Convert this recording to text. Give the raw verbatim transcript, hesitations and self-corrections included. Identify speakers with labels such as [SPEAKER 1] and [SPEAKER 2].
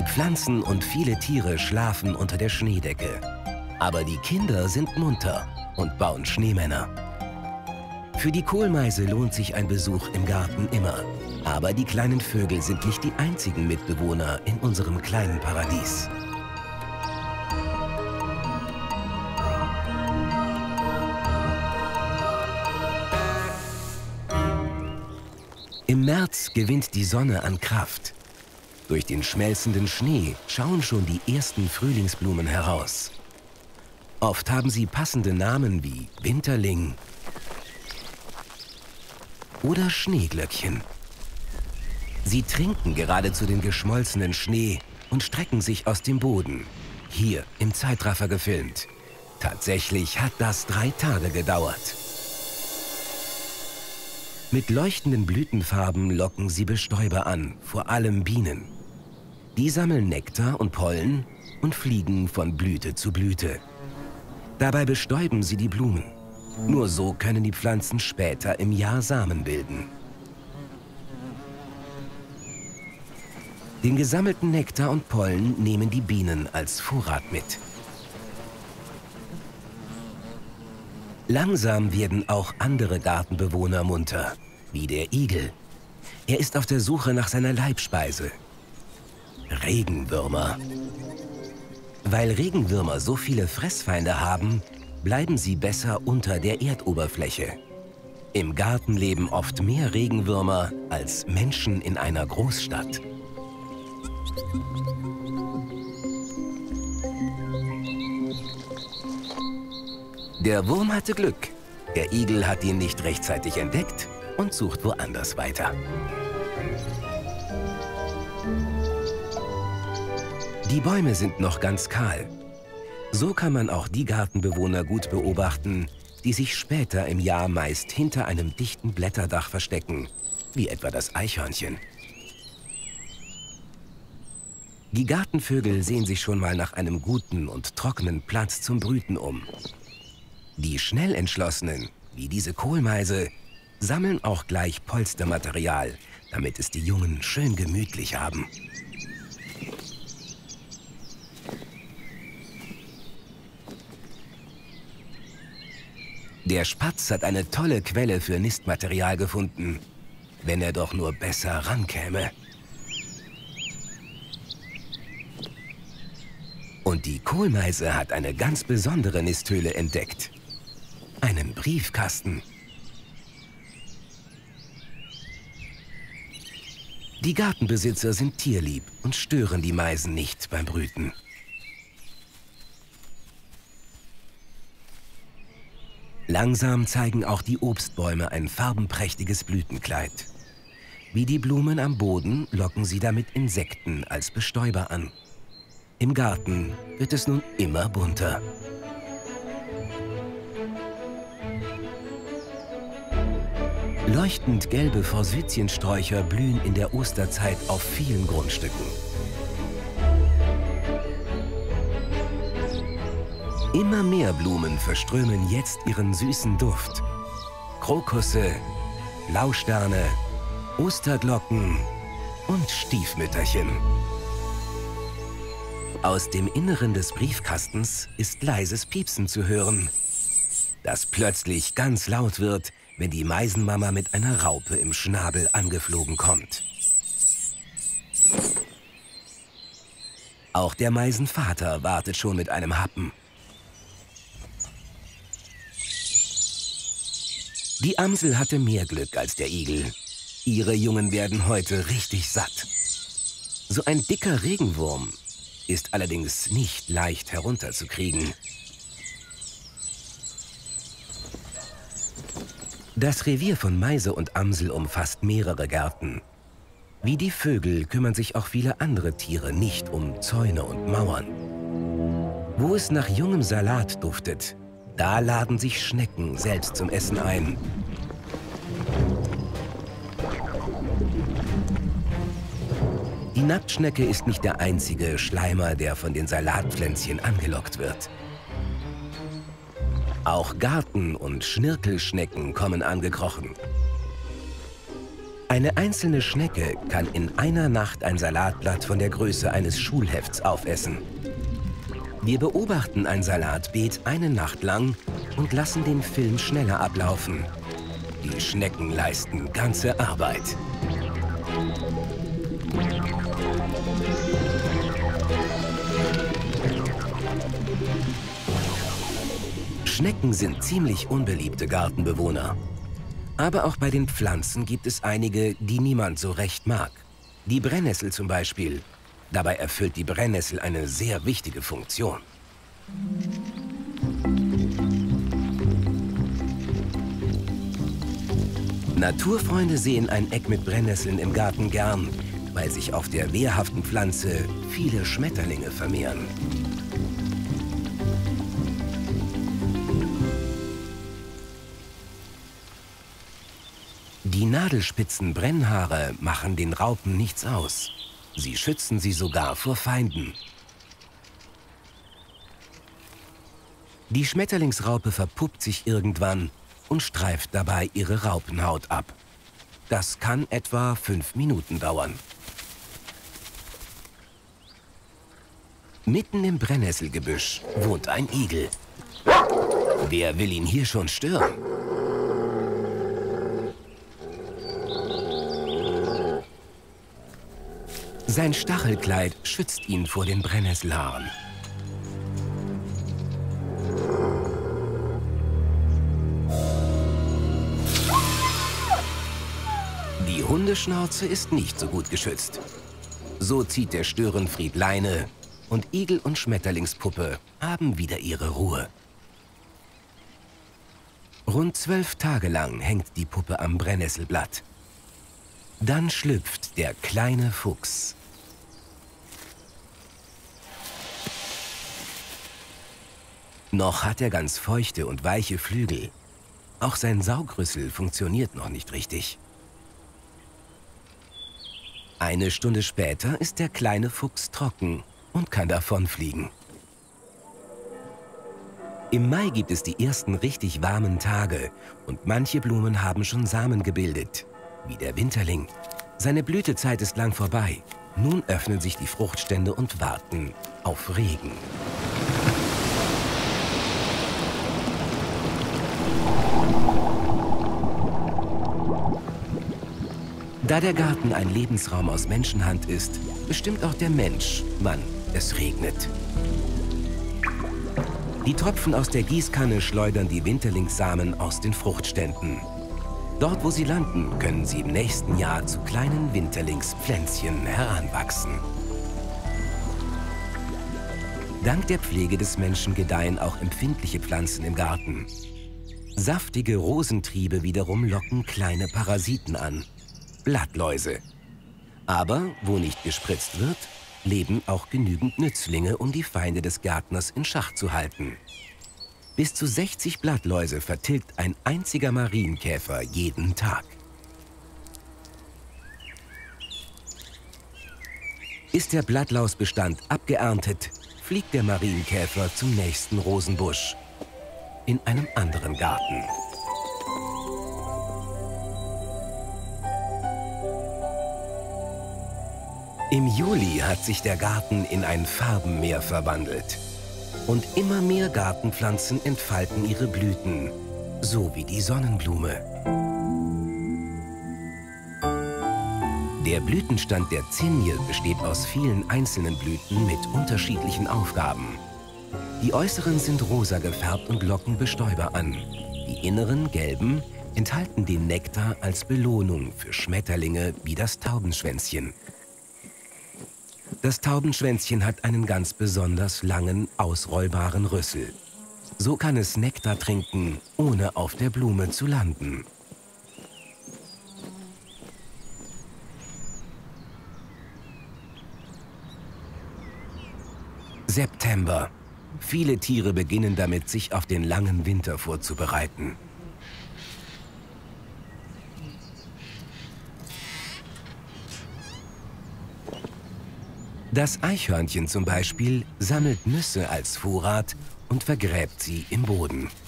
[SPEAKER 1] Die Pflanzen und viele Tiere schlafen unter der Schneedecke. Aber die Kinder sind munter und bauen Schneemänner. Für die Kohlmeise lohnt sich ein Besuch im Garten immer. Aber die kleinen Vögel sind nicht die einzigen Mitbewohner in unserem kleinen Paradies. Im März gewinnt die Sonne an Kraft. Durch den schmelzenden Schnee schauen schon die ersten Frühlingsblumen heraus. Oft haben sie passende Namen wie Winterling oder Schneeglöckchen. Sie trinken geradezu den geschmolzenen Schnee und strecken sich aus dem Boden. Hier im Zeitraffer gefilmt. Tatsächlich hat das drei Tage gedauert. Mit leuchtenden Blütenfarben locken sie Bestäuber an, vor allem Bienen. Die sammeln Nektar und Pollen und fliegen von Blüte zu Blüte. Dabei bestäuben sie die Blumen. Nur so können die Pflanzen später im Jahr Samen bilden. Den gesammelten Nektar und Pollen nehmen die Bienen als Vorrat mit. Langsam werden auch andere Gartenbewohner munter, wie der Igel. Er ist auf der Suche nach seiner Leibspeise. Regenwürmer. Weil Regenwürmer so viele Fressfeinde haben, bleiben sie besser unter der Erdoberfläche. Im Garten leben oft mehr Regenwürmer als Menschen in einer Großstadt. Der Wurm hatte Glück. Der Igel hat ihn nicht rechtzeitig entdeckt und sucht woanders weiter. Die Bäume sind noch ganz kahl. So kann man auch die Gartenbewohner gut beobachten, die sich später im Jahr meist hinter einem dichten Blätterdach verstecken, wie etwa das Eichhörnchen. Die Gartenvögel sehen sich schon mal nach einem guten und trockenen Platz zum Brüten um. Die schnell Entschlossenen, wie diese Kohlmeise, sammeln auch gleich Polstermaterial, damit es die Jungen schön gemütlich haben. Der Spatz hat eine tolle Quelle für Nistmaterial gefunden, wenn er doch nur besser rankäme. Und die Kohlmeise hat eine ganz besondere Nisthöhle entdeckt. Einen Briefkasten. Die Gartenbesitzer sind tierlieb und stören die Meisen nicht beim Brüten. Langsam zeigen auch die Obstbäume ein farbenprächtiges Blütenkleid. Wie die Blumen am Boden locken sie damit Insekten als Bestäuber an. Im Garten wird es nun immer bunter. Leuchtend gelbe Forsythiensträucher blühen in der Osterzeit auf vielen Grundstücken. Immer mehr Blumen verströmen jetzt ihren süßen Duft. Krokusse, Blausterne, Osterglocken und Stiefmütterchen. Aus dem Inneren des Briefkastens ist leises Piepsen zu hören, das plötzlich ganz laut wird, wenn die Meisenmama mit einer Raupe im Schnabel angeflogen kommt. Auch der Meisenvater wartet schon mit einem Happen. Die Amsel hatte mehr Glück als der Igel. Ihre Jungen werden heute richtig satt. So ein dicker Regenwurm ist allerdings nicht leicht herunterzukriegen. Das Revier von Meise und Amsel umfasst mehrere Gärten. Wie die Vögel kümmern sich auch viele andere Tiere nicht um Zäune und Mauern. Wo es nach jungem Salat duftet, da laden sich Schnecken selbst zum Essen ein. Die Nacktschnecke ist nicht der einzige Schleimer, der von den Salatpflänzchen angelockt wird. Auch Garten- und Schnirkelschnecken kommen angekrochen. Eine einzelne Schnecke kann in einer Nacht ein Salatblatt von der Größe eines Schulhefts aufessen. Wir beobachten ein Salatbeet eine Nacht lang und lassen den Film schneller ablaufen. Die Schnecken leisten ganze Arbeit. Schnecken sind ziemlich unbeliebte Gartenbewohner. Aber auch bei den Pflanzen gibt es einige, die niemand so recht mag. Die Brennnessel zum Beispiel. Dabei erfüllt die Brennnessel eine sehr wichtige Funktion. Naturfreunde sehen ein Eck mit Brennnesseln im Garten gern, weil sich auf der wehrhaften Pflanze viele Schmetterlinge vermehren. Die nadelspitzen Brennhaare machen den Raupen nichts aus. Sie schützen sie sogar vor Feinden. Die Schmetterlingsraupe verpuppt sich irgendwann und streift dabei ihre Raupenhaut ab. Das kann etwa fünf Minuten dauern. Mitten im Brennnesselgebüsch wohnt ein Igel. Wer will ihn hier schon stören? Sein Stachelkleid schützt ihn vor den Brennnesselhaaren. Die Hundeschnauze ist nicht so gut geschützt. So zieht der Störenfried Leine und Igel und Schmetterlingspuppe haben wieder ihre Ruhe. Rund zwölf Tage lang hängt die Puppe am Brennnesselblatt. Dann schlüpft der kleine Fuchs. Noch hat er ganz feuchte und weiche Flügel. Auch sein Saugrüssel funktioniert noch nicht richtig. Eine Stunde später ist der kleine Fuchs trocken und kann davonfliegen. Im Mai gibt es die ersten richtig warmen Tage und manche Blumen haben schon Samen gebildet, wie der Winterling. Seine Blütezeit ist lang vorbei. Nun öffnen sich die Fruchtstände und warten auf Regen. Da der Garten ein Lebensraum aus Menschenhand ist, bestimmt auch der Mensch, wann es regnet. Die Tropfen aus der Gießkanne schleudern die Winterlingssamen aus den Fruchtständen. Dort, wo sie landen, können sie im nächsten Jahr zu kleinen Winterlingspflänzchen heranwachsen. Dank der Pflege des Menschen gedeihen auch empfindliche Pflanzen im Garten. Saftige Rosentriebe wiederum locken kleine Parasiten an. Blattläuse. Aber wo nicht gespritzt wird, leben auch genügend Nützlinge, um die Feinde des Gärtners in Schach zu halten. Bis zu sechzig Blattläuse vertilgt ein einziger Marienkäfer jeden Tag. Ist der Blattlausbestand abgeerntet, fliegt der Marienkäfer zum nächsten Rosenbusch in einem anderen Garten. Im Juli hat sich der Garten in ein Farbenmeer verwandelt. Und immer mehr Gartenpflanzen entfalten ihre Blüten, so wie die Sonnenblume. Der Blütenstand der Zinnie besteht aus vielen einzelnen Blüten mit unterschiedlichen Aufgaben. Die äußeren sind rosa gefärbt und locken Bestäuber an. Die inneren, gelben, enthalten den Nektar als Belohnung für Schmetterlinge wie das Taubenschwänzchen. Das Taubenschwänzchen hat einen ganz besonders langen, ausrollbaren Rüssel. So kann es Nektar trinken, ohne auf der Blume zu landen. September. Viele Tiere beginnen damit, sich auf den langen Winter vorzubereiten. Das Eichhörnchen zum Beispiel sammelt Nüsse als Vorrat und vergräbt sie im Boden.